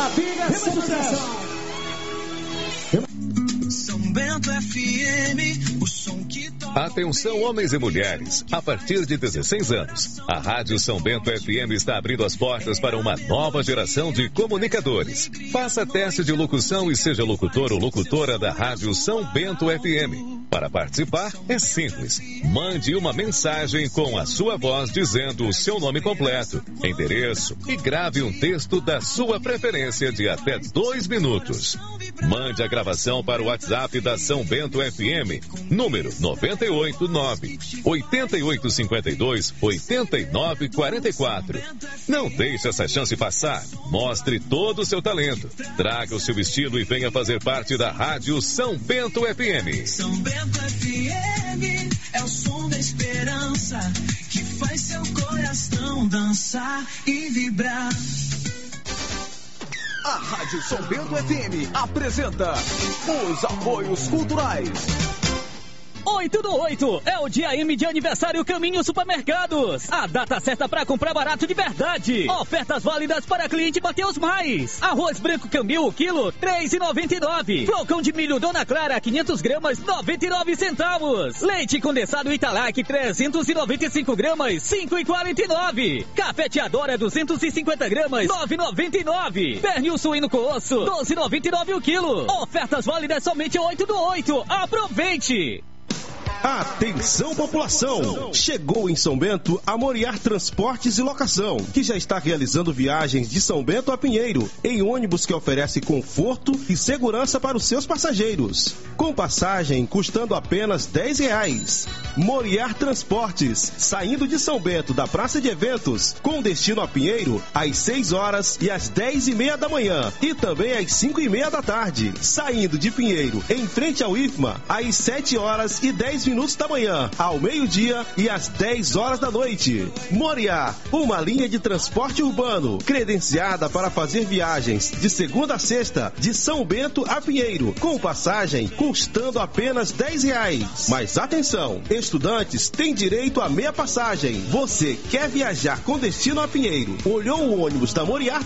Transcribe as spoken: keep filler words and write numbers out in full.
Maravilha, é sucesso. São Bento F M, o som que toca. Atenção, homens e mulheres. A partir de dezesseis anos, a Rádio São Bento F M está abrindo as portas para uma nova geração de comunicadores. Faça teste de locução e seja locutor ou locutora da Rádio São Bento F M. Para participar, é simples. Mande uma mensagem com a sua voz dizendo o seu nome completo, endereço e grave um texto da sua preferência de até dois minutos. Mande a gravação para o WhatsApp da São Bento F M, número nove oito nove, oito oito cinco dois, oito nove quatro quatro. Não deixe essa chance passar. Mostre todo o seu talento. Traga o seu estilo e venha fazer parte da Rádio São Bento F M. São Bento F M é o som da esperança que faz seu coração dançar e vibrar. A Rádio São Bento F M apresenta os apoios culturais. oito do oito é o dia M de aniversário Caminho Supermercados. A data certa para comprar barato de verdade. Ofertas válidas para cliente Mateus Mais. Arroz branco Camil, o quilo, três reais e noventa e nove centavos. Flocão de milho Dona Clara, quinhentas gramas, noventa e nove centavos. Leite condensado Italac, trezentas e noventa e cinco gramas, cinco reais e quarenta e nove centavos. Café Teadora, duzentas e cinquenta gramas, nove reais e noventa e nove centavos. Pernil suíno com osso, doze reais e noventa e nove centavos o quilo. Ofertas válidas somente oito do oito. Aproveite! Atenção, população! Chegou em São Bento a Moriar Transportes e Locação, que já está realizando viagens de São Bento a Pinheiro, em ônibus que oferece conforto e segurança para os seus passageiros. Com passagem custando apenas dez reais. Moriar Transportes, saindo de São Bento da Praça de Eventos, com destino a Pinheiro, às seis horas e às dez e meia da manhã, e também às cinco e meia da tarde. Saindo de Pinheiro, em frente ao I F M A, às sete horas e dez minutos da manhã, ao meio-dia e às dez horas da noite. Moriá, uma linha de transporte urbano credenciada para fazer viagens de segunda a sexta de São Bento a Pinheiro, com passagem custando apenas dez reais. Mas atenção, estudantes têm direito a meia passagem. Você quer viajar com destino a Pinheiro? Olhou o ônibus da Moriá